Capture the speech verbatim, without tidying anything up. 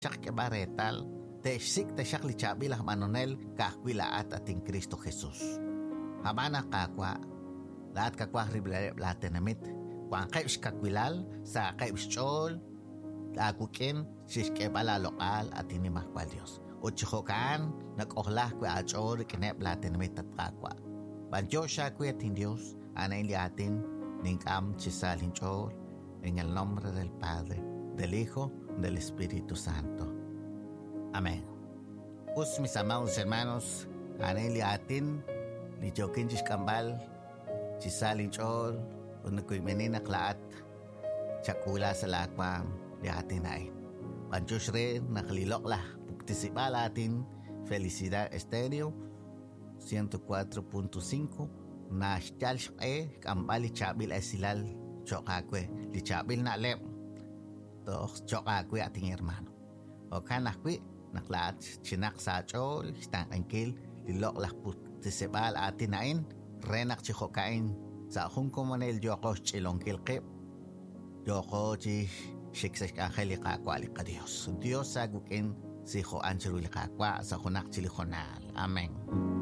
Shak ke baretal, te sik te shak li chabilah manonel kahwilaat ating Kristo Jesus. Habana kakwa, lahat kakwa ribla latenamit, kung kaips kakwilal, sa kaips chol, lakukin, siske bala lokal at inimakwal Diyos. Uchihokan, nag-ohlah kwa achol, kinep latenamit at kakwa. Banjo siya kwa ating Diyos, anayin li atin, ningkam chisalin chol, en el nombre del Padre, del Hijo, del Espíritu Santo. Amén. Us mis amados hermanos, aneli atin, li jokin kambal, chisalin chol, unakoy menina klaat, chakula sa lakwa, li atin ay. Panchos rin, nakalilok lah, puktisibal atin, Felicidad Estéreo, ciento cuatro punto cinco, na xtyal xqe, kambal li chabil ay silal, chokakwe, li chabil na lep, tos chokakwe ating hermano. O kanakwe, naklaat chinak sa chol, stang angkil, lilok lah putisibal atin nain, renak chihokain, sa akong kumonel yoko chilongkil kip, yoko chi shiksik angeli kakwa ka Dios. Dios sagukin si Ho Angelo likakwa sa kunak chilikonal. Amen.